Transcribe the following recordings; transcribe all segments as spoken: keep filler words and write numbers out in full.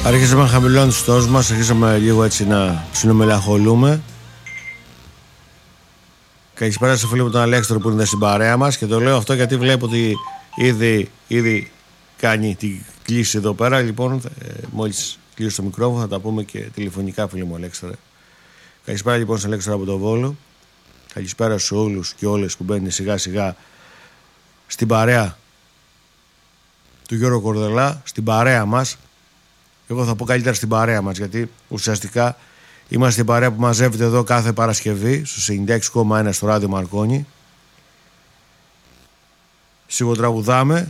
Αρχίσαμε να χαμηλώνουμε τους τόνους μας, αρχίσαμε λίγο έτσι να συνομελαχολούμε. Καλησπέρα στο φίλο μου τον Αλέξανδρο που είναι στην παρέα μας και το λέω αυτό γιατί βλέπω ότι ήδη, ήδη κάνει την κλίση εδώ πέρα. Λοιπόν, ε, μόλις κλείσω το μικρόφωνο θα τα πούμε και τηλεφωνικά, φίλε μου Αλέξανδρε. Καλησπέρα λοιπόν στον Αλέξανδρο από το Βόλο. Καλησπέρα σε όλους και όλες που μπαίνουν σιγά σιγά στην παρέα του Γιώργου Κορδελά, στην παρέα μας. Εγώ θα πω καλύτερα στην παρέα μας, γιατί ουσιαστικά είμαστε η παρέα που μαζεύεται εδώ κάθε Παρασκευή στο ενενήντα έξι κόμμα ένα στο Ράδιο Μαρκόνι. Σιγοτραγουδάμε,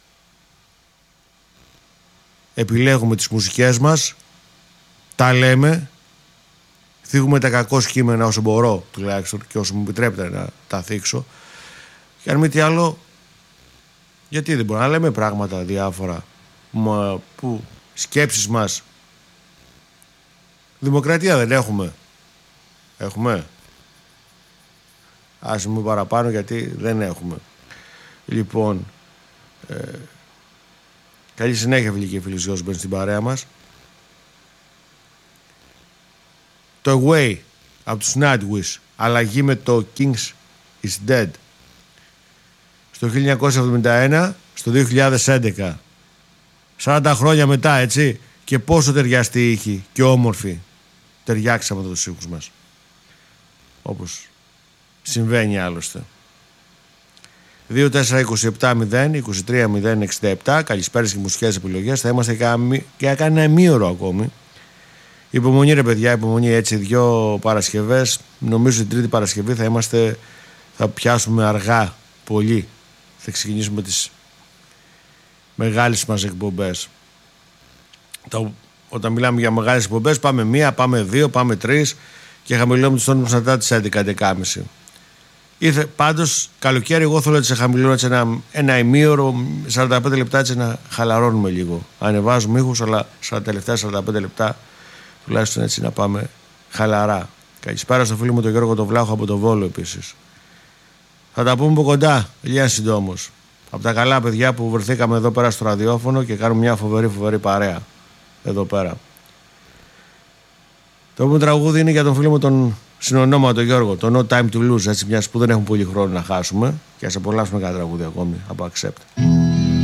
επιλέγουμε τις μουσικές μας, τα λέμε, θίγουμε τα κακό κείμενα όσο μπορώ τουλάχιστον και όσο μου επιτρέπεται να τα θίξω. Και αν μη τι άλλο, γιατί δεν μπορούμε να λέμε πράγματα διάφορα που σκέψεις μας. Δημοκρατία δεν έχουμε? Έχουμε? Άσε μου παραπάνω γιατί δεν έχουμε. Λοιπόν, ε, καλή συνέχεια φίλοι και φίλοι όσοι μπαίνουν στην παρέα μας. Το Away από τους Nightwish, αλλαγή με το Kings is Dead, στο χίλια εννιακόσια εβδομήντα ένα στο δύο χιλιάδες έντεκα. σαράντα χρόνια μετά, έτσι, και πόσο ταιριαστή ήχη και όμορφη ταιριάξαμε εδώ τους ήχους μας, όπως συμβαίνει άλλωστε. Δύο τέσσερα είκοσι επτά μηδέν είκοσι τρία μηδέν εξήντα επτά. Καλησπέρας και μουσικές επιλογές. Θα είμαστε και κάνει ένα ημίωρο ακόμη. Υπομονή ρε παιδιά, υπομονή, έτσι δύο Παρασκευές. Νομίζω την τρίτη Παρασκευή θα είμαστε, θα πιάσουμε αργά πολύ. Θα ξεκινήσουμε τις μεγάλες μας εκπομπές. Το, όταν μιλάμε για μεγάλες εκπομπές πάμε μία, πάμε δύο, πάμε τρεις και χαμηλώνουμε τους τόνους μετά τις έντεκα έντεκα και μισή. Ήρθε, πάντως καλοκαίρι εγώ θέλω έτσι να χαμηλώνω έτσι ένα, ένα ημίωρο, σαράντα πέντε λεπτά έτσι να χαλαρώνουμε λίγο. Ανεβάζουμε ήχους, αλλά στα τελευταία σαράντα πέντε λεπτά τουλάχιστον έτσι να πάμε χαλαρά. Καλησπέρα στο φίλο μου τον Γιώργο τον Βλάχο από το Βόλο επίσης. Θα τα πούμε από κοντά, λίγα συντόμως. Από τα καλά παιδιά που βρεθήκαμε εδώ πέρα στο ραδιόφωνο και κάνουμε μια φοβερή φοβερή παρέα εδώ πέρα. Το επόμενο τραγούδι είναι για τον φίλο μου τον συνονόματο Γιώργο, το No Time to Lose, έτσι, μιας που δεν έχουμε πολύ χρόνο να χάσουμε, και ας απολαύσουμε κάτι τραγούδι ακόμη από Accept.